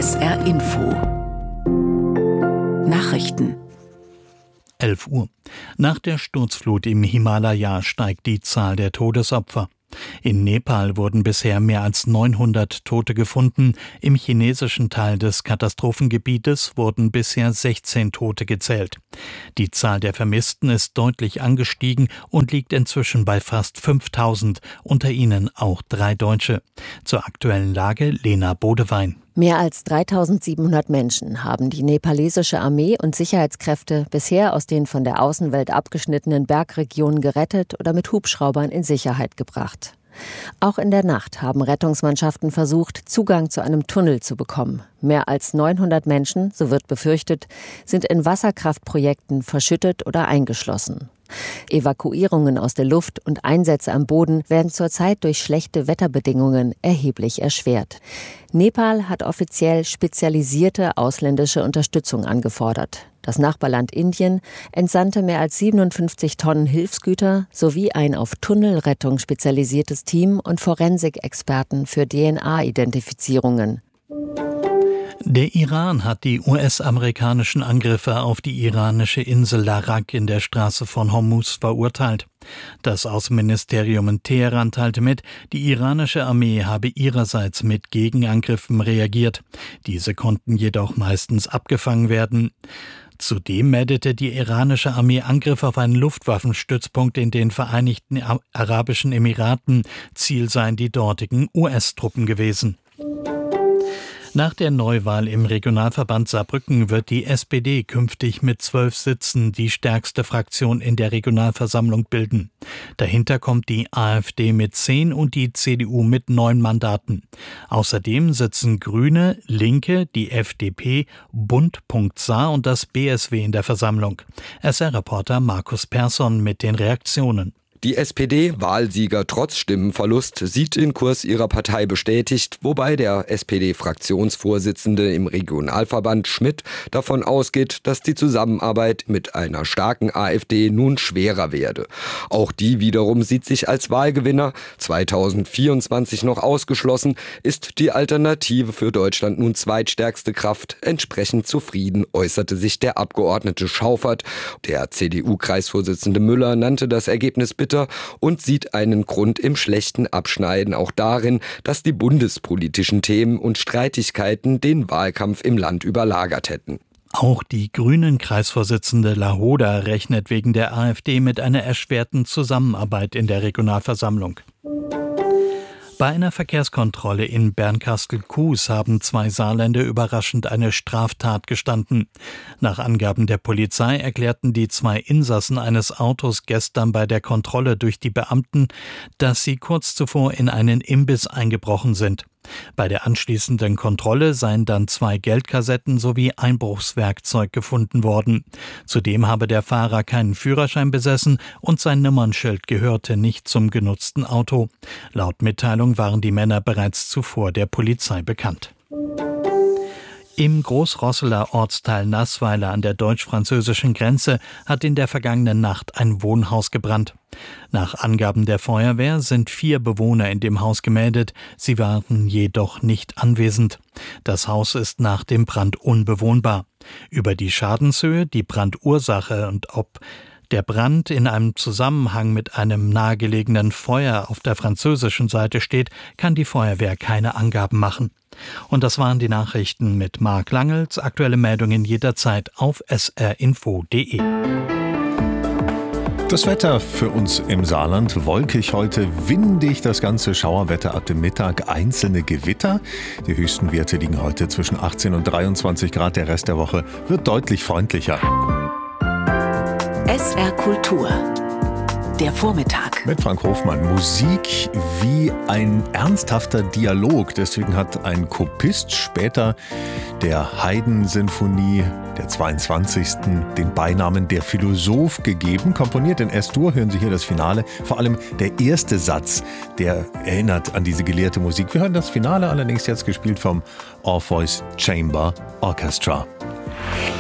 SR Info Nachrichten 11 Uhr. Nach der Sturzflut im Himalaya steigt die Zahl der Todesopfer. In Nepal wurden bisher mehr als 900 Tote gefunden. Im chinesischen Teil des Katastrophengebietes wurden bisher 16 Tote gezählt. Die Zahl der Vermissten ist deutlich angestiegen und liegt inzwischen bei fast 5000, unter ihnen auch 3 Deutsche. Zur aktuellen Lage Lena Bodewein. Mehr als 3700 Menschen haben die nepalesische Armee und Sicherheitskräfte bisher aus den von der Außenwelt abgeschnittenen Bergregionen gerettet oder mit Hubschraubern in Sicherheit gebracht. Auch in der Nacht haben Rettungsmannschaften versucht, Zugang zu einem Tunnel zu bekommen. Mehr als 900 Menschen, so wird befürchtet, sind in Wasserkraftprojekten verschüttet oder eingeschlossen. Evakuierungen aus der Luft und Einsätze am Boden werden zurzeit durch schlechte Wetterbedingungen erheblich erschwert. Nepal hat offiziell spezialisierte ausländische Unterstützung angefordert. Das Nachbarland Indien entsandte mehr als 57 Tonnen Hilfsgüter sowie ein auf Tunnelrettung spezialisiertes Team und Forensikexperten für DNA-Identifizierungen. Der Iran hat die US-amerikanischen Angriffe auf die iranische Insel Larak in der Straße von Hormuz verurteilt. Das Außenministerium in Teheran teilte mit, die iranische Armee habe ihrerseits mit Gegenangriffen reagiert. Diese konnten jedoch meistens abgefangen werden. Zudem meldete die iranische Armee Angriffe auf einen Luftwaffenstützpunkt in den Vereinigten Arabischen Emiraten. Ziel seien die dortigen US-Truppen gewesen. Nach der Neuwahl im Regionalverband Saarbrücken wird die SPD künftig mit 12 Sitzen die stärkste Fraktion in der Regionalversammlung bilden. Dahinter kommt die AfD mit 10 und die CDU mit 9 Mandaten. Außerdem sitzen Grüne, Linke, die FDP, Bund.Saar und das BSW in der Versammlung. SR-Reporter Markus Persson mit den Reaktionen. Die SPD, Wahlsieger trotz Stimmenverlust, sieht den Kurs ihrer Partei bestätigt, wobei der SPD-Fraktionsvorsitzende im Regionalverband Schmidt davon ausgeht, dass die Zusammenarbeit mit einer starken AfD nun schwerer werde. Auch die wiederum sieht sich als Wahlgewinner. 2024 noch ausgeschlossen, ist die Alternative für Deutschland nun zweitstärkste Kraft. Entsprechend zufrieden äußerte sich der Abgeordnete Schauffert. Der CDU-Kreisvorsitzende Müller nannte das Ergebnis bitter und sieht einen Grund im schlechten Abschneiden auch darin, dass die bundespolitischen Themen und Streitigkeiten den Wahlkampf im Land überlagert hätten. Auch die Grünen-Kreisvorsitzende Lahoda rechnet wegen der AfD mit einer erschwerten Zusammenarbeit in der Regionalversammlung. Bei einer Verkehrskontrolle in Bernkastel-Kues haben 2 Saarländer überraschend eine Straftat gestanden. Nach Angaben der Polizei erklärten die 2 Insassen eines Autos gestern bei der Kontrolle durch die Beamten, dass sie kurz zuvor in einen Imbiss eingebrochen sind. Bei der anschließenden Kontrolle seien dann 2 Geldkassetten sowie Einbruchswerkzeug gefunden worden. Zudem habe der Fahrer keinen Führerschein besessen und sein Nummernschild gehörte nicht zum genutzten Auto. Laut Mitteilung waren die Männer bereits zuvor der Polizei bekannt. Im Großrosseler Ortsteil Naßweiler an der deutsch-französischen Grenze hat in der vergangenen Nacht ein Wohnhaus gebrannt. Nach Angaben der Feuerwehr sind 4 Bewohner in dem Haus gemeldet, sie waren jedoch nicht anwesend. Das Haus ist nach dem Brand unbewohnbar. Über die Schadenshöhe, die Brandursache und ob der Brand in einem Zusammenhang mit einem nahegelegenen Feuer auf der französischen Seite steht, kann die Feuerwehr keine Angaben machen. Und das waren die Nachrichten mit Marc Langels. Aktuelle Meldungen jederzeit auf srinfo.de. Das Wetter für uns im Saarland, wolkig heute, windig, das ganze Schauerwetter ab dem Mittag, einzelne Gewitter. Die höchsten Werte liegen heute zwischen 18 und 23 Grad, der Rest der Woche wird deutlich freundlicher. SR Kultur, der Vormittag. Mit Frank Hofmann. Musik wie ein ernsthafter Dialog. Deswegen hat ein Kopist später der Haydn-Sinfonie der 22. den Beinamen der Philosoph gegeben. Komponiert in S-Dur, hören Sie hier das Finale. Vor allem der erste Satz, der erinnert an diese gelehrte Musik. Wir hören das Finale allerdings jetzt gespielt vom Orpheus Chamber Orchestra.